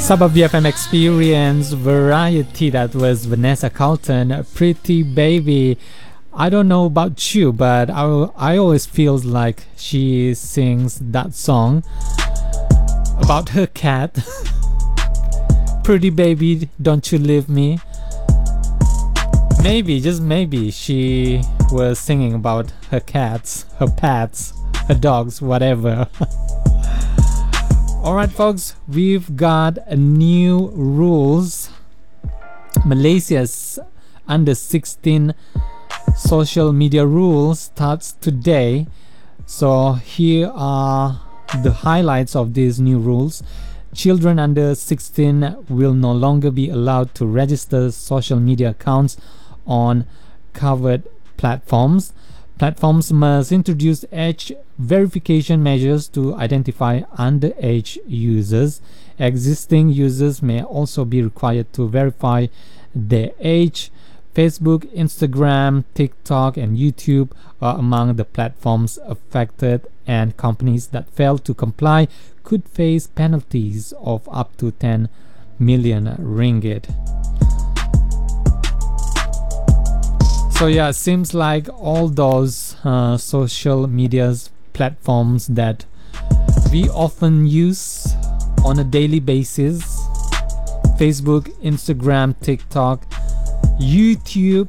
Sabah VFM Experience Variety. That was Vanessa Carlton, Pretty Baby. I don't know about you, but I always feel like she sings that song about her cat. Pretty baby, don't you leave me. Maybe, just maybe, she was singing about her cats, her pets, her dogs, whatever. Alright folks, we've got new rules. Malaysia's under 16 social media rules starts today. So here are the highlights of these new rules. Children under 16 will no longer be allowed to register social media accounts on covered platforms. Platforms must introduce age verification measures to identify underage users. Existing users may also be required to verify their age. Facebook, Instagram, TikTok, and YouTube are among the platforms affected, and companies that fail to comply could face penalties of up to 10 million ringgit. So yeah, it seems like all those social medias platforms that we often use on a daily basis, Facebook, Instagram, TikTok, YouTube,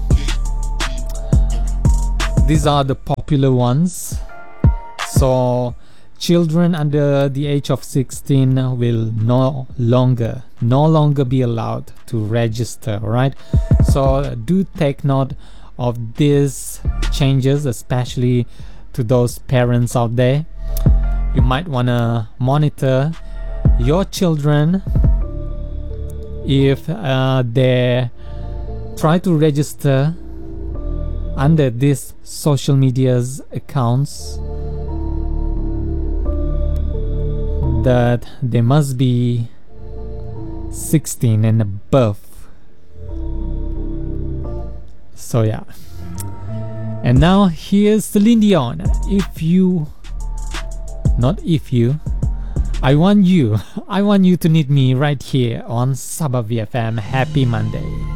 these are the popular ones. So children under the age of 16 will no longer be allowed to register, right? So do take note of these changes, especially to those parents out there. You might want to monitor your children if they try to register under these social media's accounts, that they must be 16 and above. So yeah. And now here's Celine Dion. I want you to need me right here on Sabah VFM. Happy Monday.